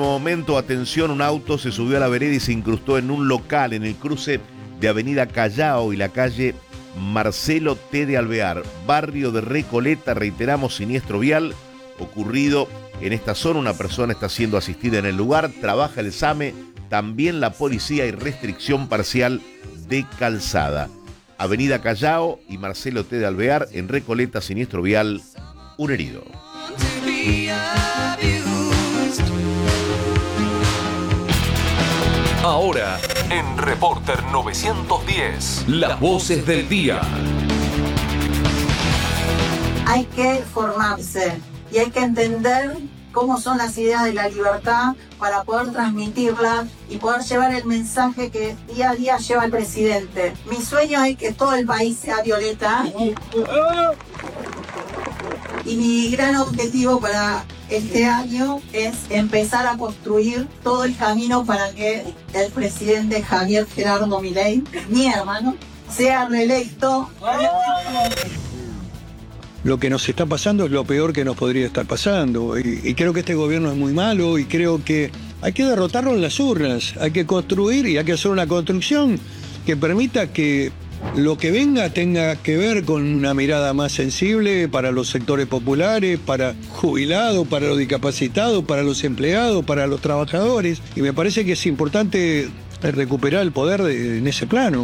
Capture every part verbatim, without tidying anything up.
Momento, atención, un auto se subió a la vereda y se incrustó en un local en el cruce de Avenida Callao y la calle Marcelo T. de Alvear, barrio de Recoleta. Reiteramos, siniestro vial ocurrido en esta zona. Una persona está siendo asistida en el lugar, trabaja el SAME, también la policía y restricción parcial de calzada. Avenida Callao y Marcelo T. de Alvear, en Recoleta, siniestro vial, un herido. Ahora, en Reporter novecientos diez, las voces del día. Hay que formarse y hay que entender cómo son las ideas de la libertad para poder transmitirlas y poder llevar el mensaje que día a día lleva el presidente. Mi sueño es que todo el país sea violeta. Y mi gran objetivo para este año es empezar a construir todo el camino para que el presidente Javier Gerardo Milei, mi hermano, sea reelecto. Lo que nos está pasando es lo peor que nos podría estar pasando. Y, y creo que este gobierno es muy malo y creo que hay que derrotarlo en las urnas. Hay que construir y hay que hacer una construcción que permita que lo que venga tenga que ver con una mirada más sensible para los sectores populares, para jubilados, para los discapacitados, para los empleados, para los trabajadores. Y me parece que es importante recuperar el poder de, en ese plano.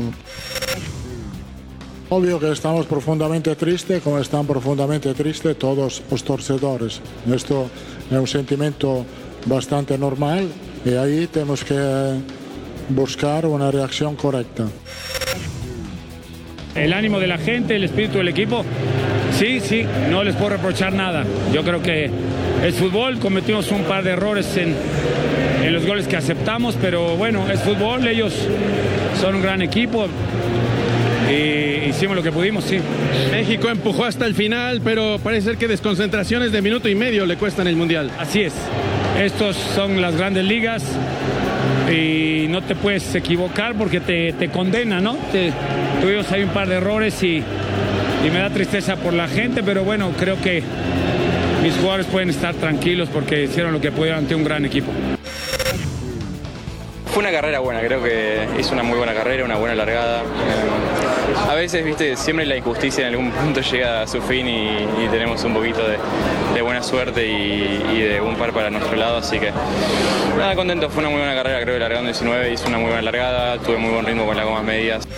Obvio que estamos profundamente tristes, como están profundamente tristes todos los torcedores. Esto es un sentimiento bastante normal y ahí tenemos que buscar una reacción correcta. El ánimo de la gente, el espíritu del equipo, sí, sí, no les puedo reprochar nada. Yo creo que es fútbol, cometimos un par de errores en, en los goles que aceptamos, pero bueno, es fútbol, ellos son un gran equipo y hicimos lo que pudimos, sí. México empujó hasta el final, pero parece ser que desconcentraciones de minuto y medio le cuestan el Mundial. Así es, estos son las grandes ligas. Y no te puedes equivocar porque te, te condena, ¿no? Te, tuvimos ahí un par de errores y, y me da tristeza por la gente, pero bueno, creo que mis jugadores pueden estar tranquilos porque hicieron lo que pudieron ante un gran equipo. Fue una carrera buena, creo que hizo una muy buena carrera, una buena largada. A veces, viste, siempre la injusticia en algún punto llega a su fin y, y tenemos un poquito de, de buena suerte y, y de un par para nuestro lado, así que nada, contento, fue una muy buena carrera, creo que largando diecinueve, hizo una muy buena largada, tuve muy buen ritmo con las gomas medias.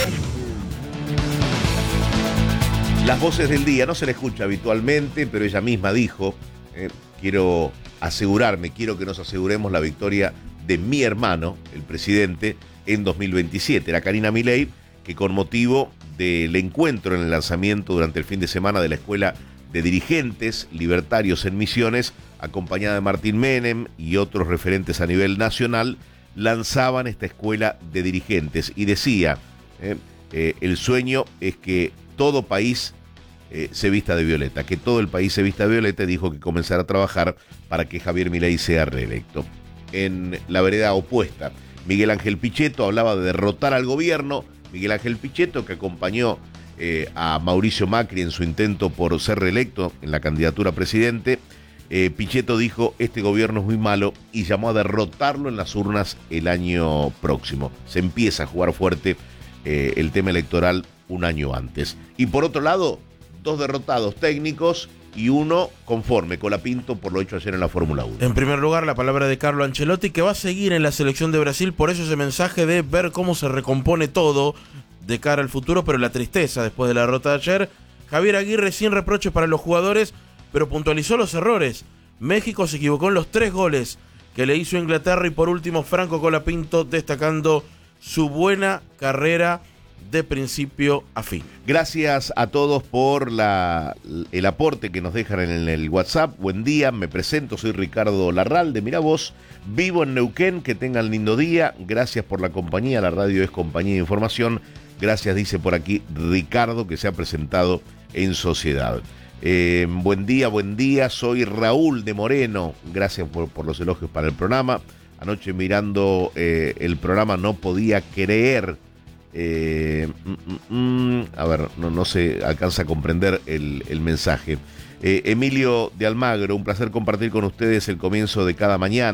Las voces del día no se le escucha habitualmente, pero ella misma dijo, eh, quiero asegurarme, quiero que nos aseguremos la victoria de mi hermano, el presidente, en dos mil veintisiete. Era Karina Milei, que con motivo del encuentro en el lanzamiento durante el fin de semana de la Escuela de Dirigentes Libertarios en Misiones, acompañada de Martín Menem y otros referentes a nivel nacional, lanzaban esta Escuela de Dirigentes y decía, eh, eh, el sueño es que todo país eh, se vista de violeta, que todo el país se vista de violeta, y dijo que comenzará a trabajar para que Javier Milei sea reelecto. En la vereda opuesta, Miguel Ángel Pichetto hablaba de derrotar al gobierno. Miguel Ángel Pichetto, que acompañó eh, a Mauricio Macri en su intento por ser reelecto en la candidatura a presidente, eh, Pichetto dijo, este gobierno es muy malo, y llamó a derrotarlo en las urnas el año próximo. Se empieza a jugar fuerte eh, el tema electoral un año antes. Y por otro lado, dos derrotados técnicos y uno conforme, Colapinto, por lo hecho ayer en la Fórmula uno. En primer lugar, la palabra de Carlo Ancelotti, que va a seguir en la selección de Brasil, por eso ese mensaje de ver cómo se recompone todo de cara al futuro, pero la tristeza después de la derrota de ayer. Javier Aguirre sin reproches para los jugadores, pero puntualizó los errores. México se equivocó en los tres goles que le hizo Inglaterra, y por último Franco Colapinto destacando su buena carrera de principio a fin. Gracias a todos por la, el aporte que nos dejan en el WhatsApp. Buen día, me presento, soy Ricardo Larralde, mirá vos, vivo en Neuquén, que tengan lindo día, gracias por la compañía, la radio es compañía de información, gracias, dice por aquí Ricardo, que se ha presentado en sociedad. Eh, buen día, buen día, soy Raúl de Moreno, gracias por, por los elogios para el programa. Anoche mirando eh, el programa no podía creer. Eh, mm, mm, a ver, no, no se alcanza a comprender el, el mensaje. Eh, Emilio de Almagro, un placer compartir con ustedes el comienzo de cada mañana.